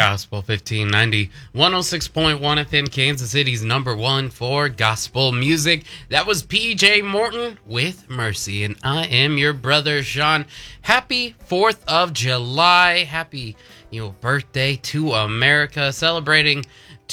Gospel 1590, 106.1 FM, Kansas City's number one for gospel music. That was PJ Morton with Mercy, and I am your brother, Sean. Happy 4th of July. Happy, birthday to America, celebrating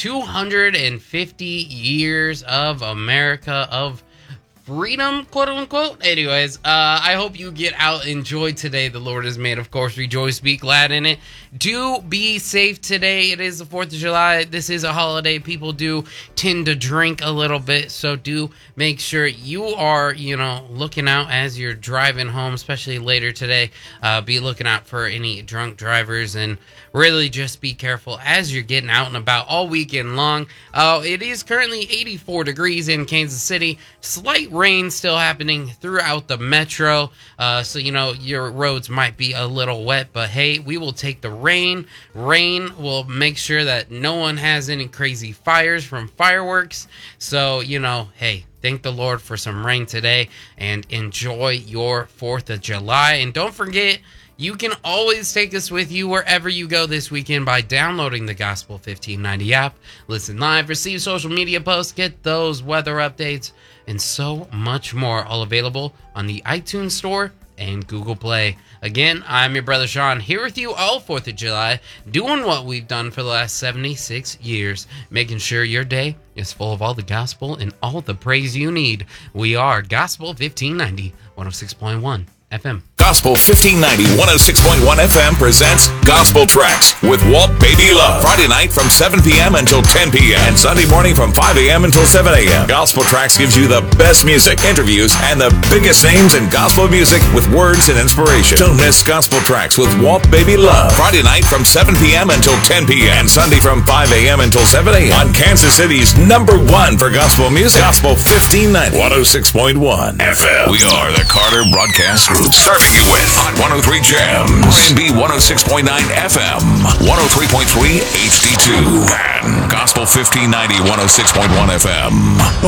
250 years of America, of freedom, quote unquote. Anyways, I hope you get out, enjoy today the Lord has made. Of course, rejoice, be glad in it. Do be safe today. It is the 4th of July. This is a holiday. People do tend to drink a little bit, so do make sure you are, looking out as you're driving home, especially later today. Be looking out for any drunk drivers, and really just be careful as you're getting out and about all weekend long. It is currently 84 degrees in Kansas City. Slight rain still happening throughout the metro, so your roads might be a little wet, but hey, we will take the rain. Will make sure that no one has any crazy fires from fireworks. So hey, thank the Lord for some rain today and enjoy your 4th of July. And don't forget, you can always take us with you wherever you go this weekend by downloading the Gospel 1590 app. Listen live, receive social media posts, get those weather updates, and so much more, all available on the iTunes Store and Google Play. Again, I'm your brother Sean, here with you all 4th of July, doing what we've done for the last 76 years, making sure your day is full of all the gospel and all the praise you need. We are Gospel 1590, 106.1 FM. Gospel 1590, 106.1 FM presents Gospel Tracks with Walt Baby Love. Friday night from 7 p.m. until 10 p.m. and Sunday morning from 5 a.m. until 7 a.m. Gospel Tracks gives you the best music, interviews, and the biggest names in gospel music with words and inspiration. Don't miss Gospel Tracks with Walt Baby Love. Friday night from 7 p.m. until 10 p.m. and Sunday from 5 a.m. until 7 a.m. on Kansas City's number one for gospel music. Gospel 1590, 106.1 FM. We are the Carter Broadcast Group, serving you with Hot 103 Jams, R&B 106.9 FM, 103.3 HD2, and Gospel 1590, 106.1 FM.